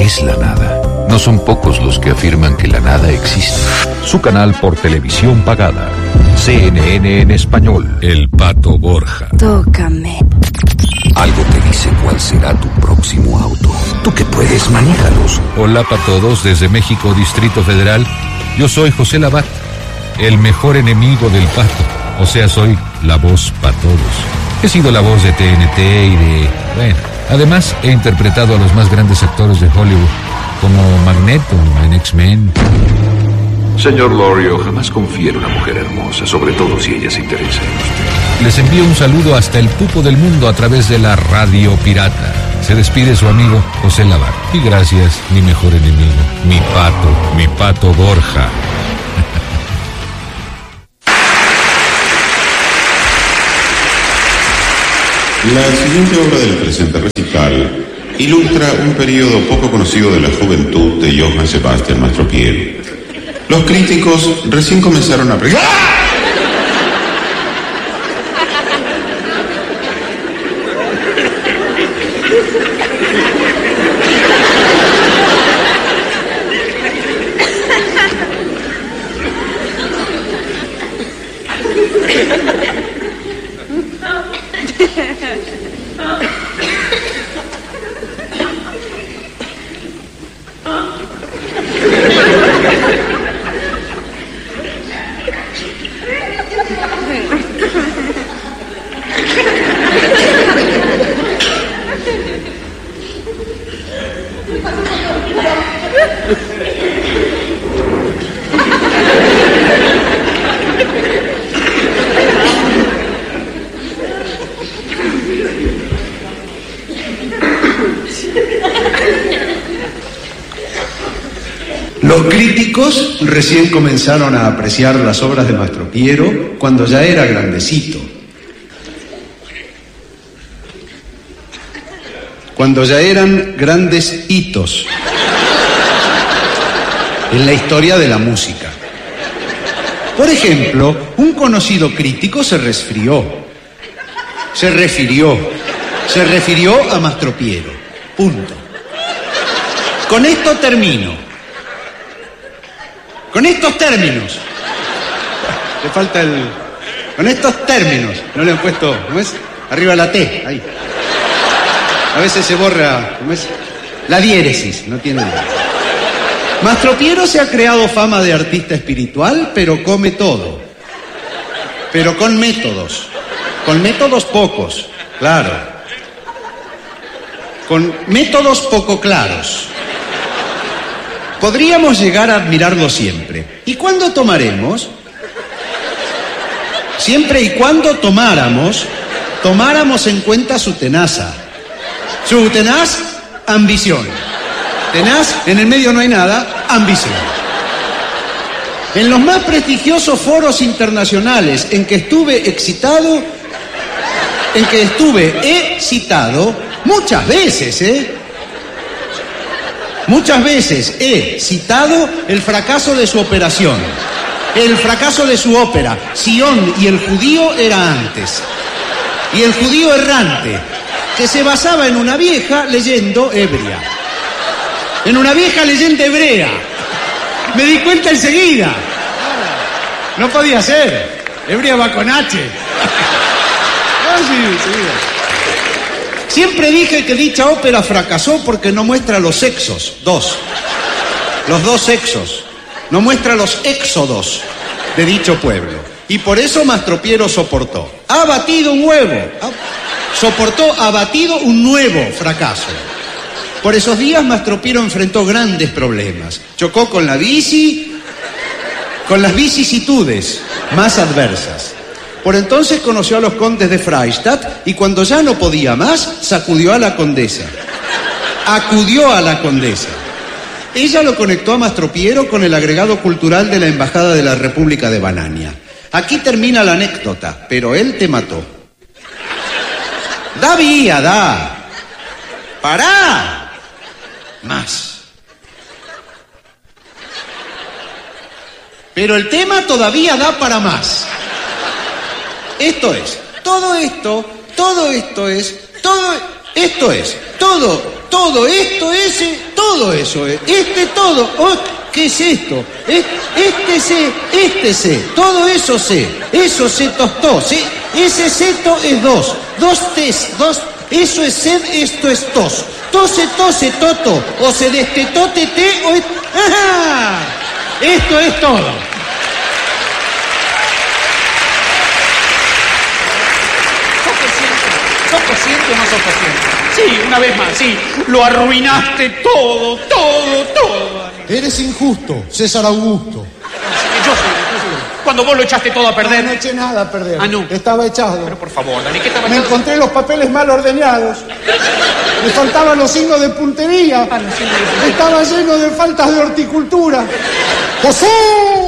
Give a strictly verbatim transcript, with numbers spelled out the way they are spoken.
es la nada. No son pocos los que afirman que la nada existe. Su canal por televisión pagada. C N N en español. El Pato Borja. Tócame. Algo te dice cuál será tu próximo auto. Tú que puedes, manéjalos. Hola para todos, desde México, Distrito Federal. Yo soy José Labat, el mejor enemigo del Pato. O sea, soy la voz para todos. He sido la voz de T N T y de... Bueno, además he interpretado a los más grandes actores de Hollywood, como Magneto en X-Men. Señor Lorio, jamás confíe en una mujer hermosa, sobre todo si ella se interesa en usted. Les envío un saludo hasta el pupo del mundo a través de la radio pirata. Se despide su amigo José Labat. Y gracias, mi mejor enemigo, mi pato, mi Pato Borja. La siguiente obra del presente recital ilustra un periodo poco conocido de la juventud de Johann Sebastian Mastropiero. Los críticos recién comenzaron a... ¡Ah! Los críticos recién comenzaron a apreciar las obras de Mastropiero cuando ya era grandecito. Cuando ya eran grandes hitos en la historia de la música. Por ejemplo, un conocido crítico se resfrió, se refirió, se refirió a Mastropiero. Punto. Con esto termino. Con estos términos. Le falta el... Con estos términos. No le han puesto... ¿Cómo es? Arriba la T. Ahí. A veces se borra... ¿Cómo es? La diéresis. No tiene... Mastropiero se ha creado fama de artista espiritual, pero come todo. Pero con métodos. Con métodos pocos. Claro. Con métodos poco claros. Podríamos llegar a admirarlo siempre. ¿Y cuándo tomaremos? Siempre y cuando tomáramos, tomáramos en cuenta su tenaza. Su tenaz ambición. Tenaz, en el medio no hay nada, ambición. En los más prestigiosos foros internacionales en que estuve excitado, en que estuve excitado, muchas veces, ¿eh? Muchas veces he citado el fracaso de su operación, el fracaso de su ópera. Sion y el judío era antes. Y el judío errante, que se basaba en una vieja leyenda hebrea. En una vieja leyenda hebrea. Me di cuenta enseguida. No podía ser. Hebrea va con H. Ah, sí, enseguida. Siempre dije que dicha ópera fracasó porque no muestra los sexos, dos, los dos sexos, no muestra los éxodos de dicho pueblo. Y por eso Mastropiero soportó. Ha batido un huevo, ha, soportó, ha batido un nuevo fracaso. Por esos días Mastropiero enfrentó grandes problemas. Chocó con la bici, con las vicisitudes más adversas. Por entonces conoció a los condes de Freistadt y cuando ya no podía más, sacudió a la condesa. Acudió a la condesa. Ella lo conectó a Mastropiero con el agregado cultural de la Embajada de la República de Banania. Aquí termina la anécdota, pero él te mató. Da vía, da. Pará. Más. Pero el tema todavía da para más. Esto es, todo esto, todo esto es, todo esto es, todo todo, esto, ese, todo eso es. Este, todo. Oh, ¿qué es esto? Es- Este sé, este sé, todo eso sé. Eso se tostó, ¿sí? Ese seto es dos. Dos tes, dos. Eso es sed, esto es tos. Tose, tose, toto. O se destetó, tete, o es... ¡Ajá! Esto es todo. ¿Sos consciente? ¿Sos consciente o no sos consciente? Sí, una vez más, sí. Lo arruinaste todo, todo, todo. Eres injusto, César Augusto. Así que yo soy injusto. Cuando vos lo echaste todo a perder. No, no eché nada a perder. Ah, no. Estaba echado. Pero por favor, Dani, ¿qué estaba Me echado? encontré los papeles mal ordenados. Me faltaban los signos de puntería. Ah, los signos de puntería. Estaba lleno de faltas de horticultura. ¡José!